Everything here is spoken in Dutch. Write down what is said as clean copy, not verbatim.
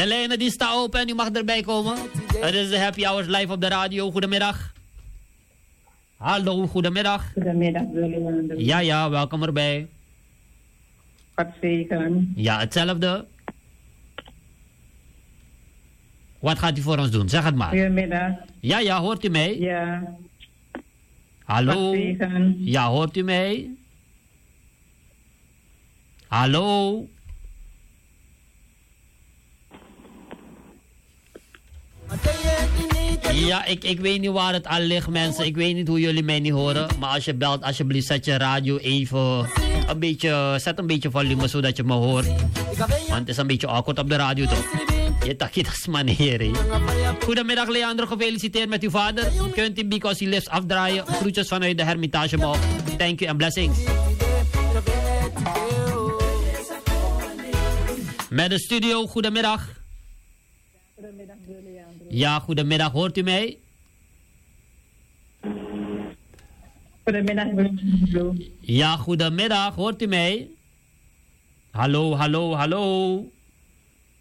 De lijnen die staan open en u mag erbij komen. Het is de Happy Hours live op de radio. Goedemiddag. Hallo, goedemiddag. Goedemiddag, William. Ja, welkom erbij. God zegen. Ja, hetzelfde. Wat gaat u voor ons doen? Zeg het maar. Goedemiddag. Ja, hoort u mij? Ja. Hallo? God zegen. Ja, hoort u mij? Hallo? Ja, ik weet niet waar het al ligt, mensen. Ik weet niet hoe jullie mij niet horen. Maar als je belt, alsjeblieft, zet je radio even zet een beetje volume, zodat je me hoort. Want het is een beetje awkward op de radio, toch? Je takje, dat is manier, Goedemiddag, Leandro. Gefeliciteerd met uw vader. Kunt u Because He Lives afdraaien. Groetjes vanuit de Hermitage Mall. Thank you and blessings. Met de studio, goedemiddag. Goedemiddag, William. Ja, goedemiddag. Hoort u mij? Goedemiddag, William. Ja, goedemiddag. Hoort u mij? Hallo.